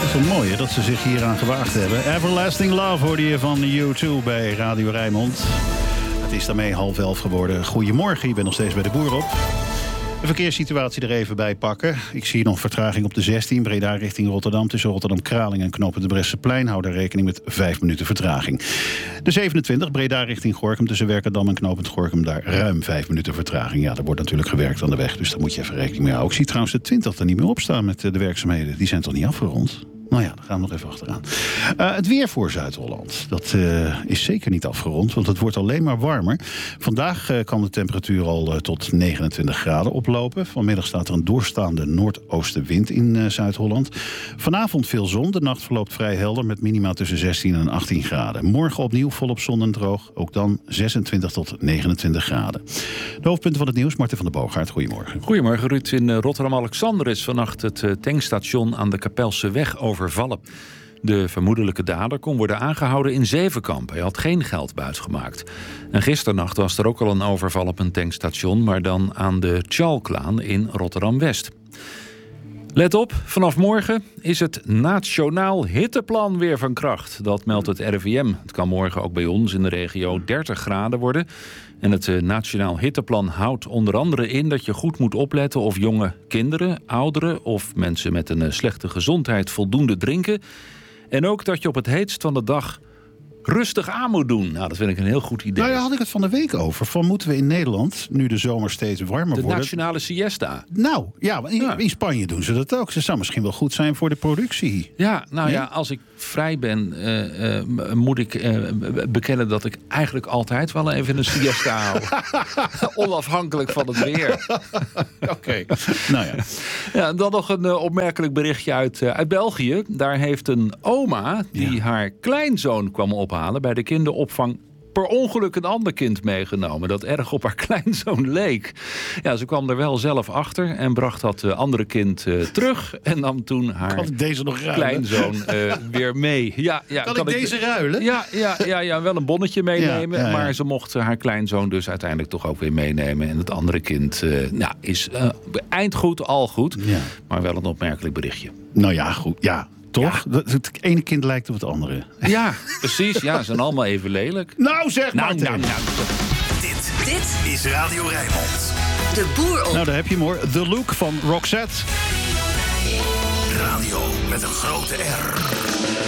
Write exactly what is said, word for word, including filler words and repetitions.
is wel mooi hè, dat ze zich hier aan gewaagd hebben. Everlasting Love hoorde je van U twee bij Radio Rijnmond. Het is daarmee half elf geworden. Goedemorgen, je bent nog steeds bij de Boer op. De verkeerssituatie er even bij pakken. Ik zie nog vertraging op de zestien, Breda richting Rotterdam. Tussen Rotterdam-Kraling en knooppunt de Bresseplein. Hou daar rekening met vijf minuten vertraging. De zevenentwintig, Breda richting Gorinchem. Tussen Werkendam en knooppunt Gorinchem. Daar ruim vijf minuten vertraging. Ja, er wordt natuurlijk gewerkt aan de weg. Dus daar moet je even rekening mee houden. Ik zie trouwens de twintig er niet meer op staan met de werkzaamheden. Die zijn toch niet afgerond? Nou ja, daar gaan we nog even achteraan. Uh, het weer voor Zuid-Holland. Dat uh, is zeker niet afgerond, want het wordt alleen maar warmer. Vandaag uh, kan de temperatuur al uh, tot negenentwintig graden oplopen. Vanmiddag staat er een doorstaande noordoostenwind in uh, Zuid-Holland. Vanavond veel zon. De nacht verloopt vrij helder met minima tussen zestien en achttien graden. Morgen opnieuw volop zon en droog. Ook dan zesentwintig tot negenentwintig graden. De hoofdpunten van het nieuws. Martin van der Boogaard, goedemorgen. Goedemorgen, Ruud. In Rotterdam-Alexander is vannacht het uh, tankstation aan de Kapelseweg over vervallen. De vermoedelijke dader kon worden aangehouden in Zevenkamp. Hij had geen geld buitgemaakt. En gisternacht was er ook al een overval op een tankstation, maar dan aan de Tjalklaan in Rotterdam-West. Let op, vanaf morgen is het Nationaal Hitteplan weer van kracht. Dat meldt het R I V M. Het kan morgen ook bij ons in de regio dertig graden worden. En het Nationaal Hitteplan houdt onder andere in dat je goed moet opletten of jonge kinderen, ouderen of mensen met een slechte gezondheid voldoende drinken. En ook dat je op het heetst van de dag rustig aan moet doen. Nou, dat vind ik een heel goed idee. Nou, daar had ik het van de week over. Van moeten we in Nederland, nu de zomer steeds warmer de wordt... De nationale siesta. Nou, ja, in, ja. in Spanje doen ze dat ook. Ze zou misschien wel goed zijn voor de productie. Ja, nou nee? ja, als ik vrij ben, uh, uh, moet ik uh, bekennen dat ik eigenlijk altijd wel even een siesta hou. Onafhankelijk van het weer. Oké, okay. Nou ja. Ja, en dan nog een uh, opmerkelijk berichtje uit, uh, uit België. Daar heeft een oma die ja. haar kleinzoon kwam ophalen bij de kinderopvang per ongeluk een ander kind meegenomen dat erg op haar kleinzoon leek. Ja, ze kwam er wel zelf achter en bracht dat uh, andere kind uh, terug en nam toen haar kan ik deze nog kleinzoon uh, weer mee. Ja, ja, kan, kan ik deze ik, ruilen? Ja, ja, ja, ja, wel een bonnetje meenemen, ja, ja, ja. maar ze mocht haar kleinzoon dus uiteindelijk toch ook weer meenemen. En het andere kind uh, nou, is uh, eindgoed, al goed, ja. maar wel een opmerkelijk berichtje. Nou ja, goed, ja. Toch? Ja. Het ene kind lijkt op het andere. Ja, precies. Ja, ze zijn allemaal even lelijk. Nou zeg maar. Nou, nou, nou. Dit, dit is Radio Rijnmond. De Boer op. Nou, daar heb je hem hoor. The Look van Roxette. Radio met een grote R.